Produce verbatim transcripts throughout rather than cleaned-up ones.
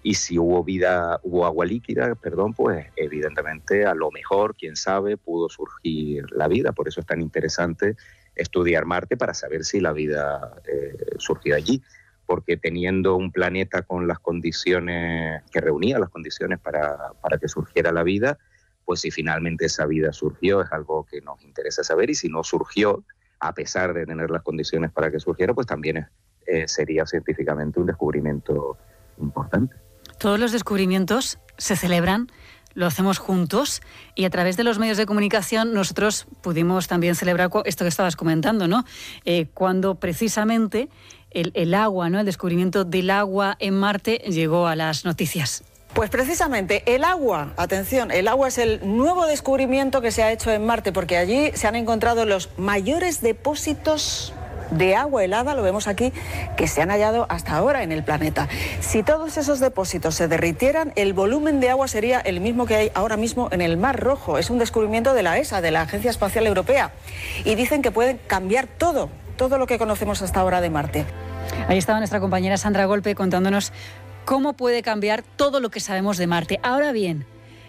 Y si hubo vida, hubo agua líquida, perdón, pues evidentemente a lo mejor, quién sabe, pudo surgir la vida. Por eso es tan interesante estudiar Marte para saber si la vida eh, surgió allí. Porque teniendo un planeta con las condiciones, que reunía las condiciones para, para que surgiera la vida, pues si finalmente esa vida surgió es algo que nos interesa saber, y si no surgió, a pesar de tener las condiciones para que surgiera, pues también es, eh, sería científicamente un descubrimiento importante. Todos los descubrimientos se celebran, lo hacemos juntos, y a través de los medios de comunicación nosotros pudimos también celebrar esto que estabas comentando, ¿no? Eh, cuando precisamente el, el agua, ¿no? El descubrimiento del agua en Marte llegó a las noticias. Pues precisamente el agua, atención, el agua es el nuevo descubrimiento que se ha hecho en Marte, porque allí se han encontrado los mayores depósitos de agua helada, lo vemos aquí, que se han hallado hasta ahora en el planeta. Si todos esos depósitos se derritieran, el volumen de agua sería el mismo que hay ahora mismo en el Mar Rojo. Es un descubrimiento de la E S A, de la Agencia Espacial Europea, y dicen que pueden cambiar todo, todo lo que conocemos hasta ahora de Marte. Ahí estaba nuestra compañera Sandra Golpe contándonos cómo puede cambiar todo lo que sabemos de Marte. Ahora bien,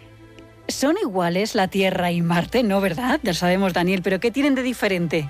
¿son iguales la Tierra y Marte? No, ¿verdad? Ya lo sabemos, Daniel, pero ¿qué tienen de diferente?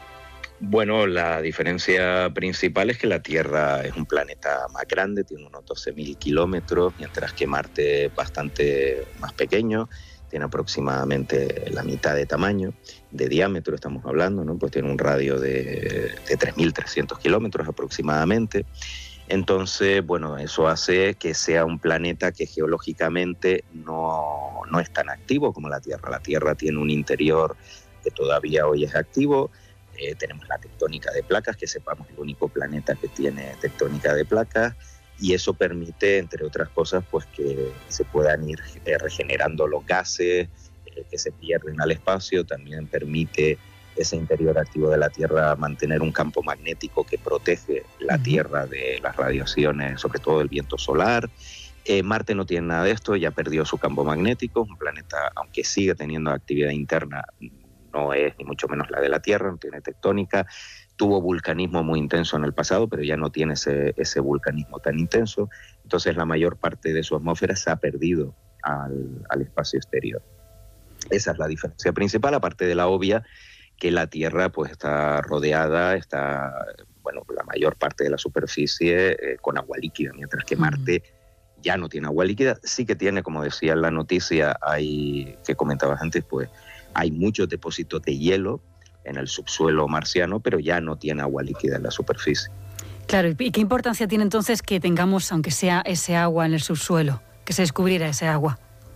Bueno, la diferencia principal es que la Tierra es un planeta más grande, tiene unos doce mil kilómetros, mientras que Marte es bastante más pequeño, tiene aproximadamente la mitad de tamaño, de diámetro estamos hablando, ¿no? Pues tiene un radio de, de tres mil trescientos kilómetros aproximadamente. Entonces, bueno, eso hace que sea un planeta que geológicamente no, no es tan activo como la Tierra. La Tierra tiene un interior que todavía hoy es activo. Eh, tenemos la tectónica de placas, que sepamos el único planeta que tiene tectónica de placas, y eso permite, entre otras cosas, pues que se puedan ir eh, regenerando los gases, eh, que se pierden al espacio. También permite ese interior activo de la Tierra mantener un campo magnético que protege la Tierra de las radiaciones, sobre todo del viento solar. Eh, Marte no tiene nada de esto, ya perdió su campo magnético, un planeta, aunque sigue teniendo actividad interna, no es ni mucho menos la de la Tierra, no tiene tectónica, tuvo vulcanismo muy intenso en el pasado, pero ya no tiene ese, ese vulcanismo tan intenso, entonces la mayor parte de su atmósfera se ha perdido al, al espacio exterior. Esa es la diferencia principal, aparte de la obvia, que la Tierra pues está rodeada, está, bueno, la mayor parte de la superficie eh, con agua líquida, mientras que Marte ya no tiene agua líquida. Sí que tiene, como decía en la noticia, hay, que comentabas antes, pues hay muchos depósitos de hielo en el subsuelo marciano, pero ya no tiene agua líquida en la superficie. Claro, ¿y qué importancia tiene entonces que tengamos, aunque sea ese agua en el subsuelo, que se descubriera ese agua?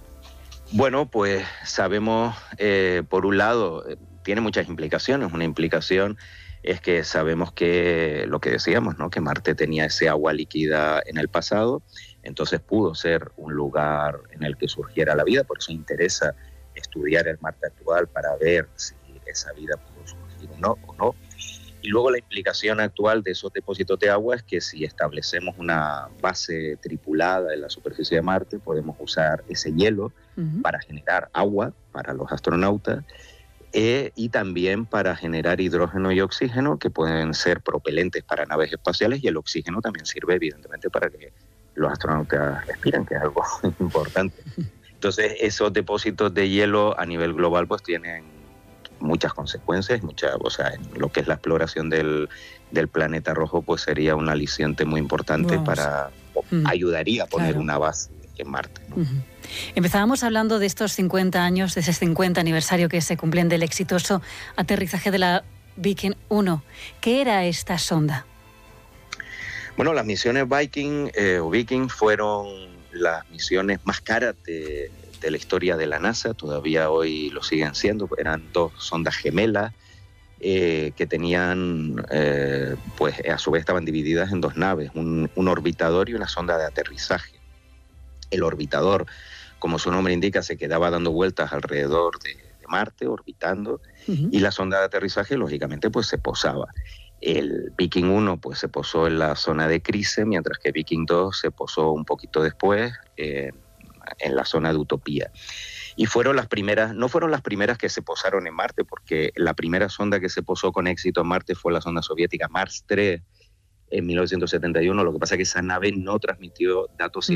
Bueno, pues sabemos, eh, por un lado, eh, tiene muchas implicaciones. Una implicación es que sabemos que, lo que decíamos, ¿no? Que Marte tenía ese agua líquida en el pasado, entonces pudo ser un lugar en el que surgiera la vida, por eso interesa estudiar el Marte actual para ver si esa vida pudo surgir o no, o no. Y luego la implicación actual de esos depósitos de agua es que si establecemos una base tripulada en la superficie de Marte, podemos usar ese hielo uh-huh. para generar agua para los astronautas, eh, y también para generar hidrógeno y oxígeno, que pueden ser propelentes para naves espaciales, y el oxígeno también sirve evidentemente para que los astronautas respiren, que es algo importante. Entonces, esos depósitos de hielo a nivel global pues tienen muchas consecuencias, muchas, o sea, en lo que es la exploración del, del planeta rojo, pues sería un aliciente muy importante. Vamos. para, uh-huh. ayudaría a poner claro. una base en Marte, ¿no? Uh-huh. Empezábamos hablando de estos cincuenta años, de ese cincuenta aniversario que se cumplen del exitoso aterrizaje de la Viking uno. ¿Qué era esta sonda? Bueno, las misiones Viking eh, o Viking fueron las misiones más caras de, de la historia de la NASA, todavía hoy lo siguen siendo. Eran dos sondas gemelas eh, que tenían, eh, pues a su vez estaban divididas en dos naves, un, un orbitador y una sonda de aterrizaje. El orbitador, como su nombre indica, se quedaba dando vueltas alrededor de, de Marte, orbitando, uh-huh. y la sonda de aterrizaje, lógicamente, pues se posaba. El Viking uno pues, se posó en la zona de Chryse, mientras que Viking dos se posó un poquito después eh, en la zona de Utopía. Y fueron las primeras, no fueron las primeras que se posaron en Marte, porque la primera sonda que se posó con éxito en Marte fue la sonda soviética Mars tres en mil novecientos setenta y uno. Lo que pasa es que esa nave no transmitió datos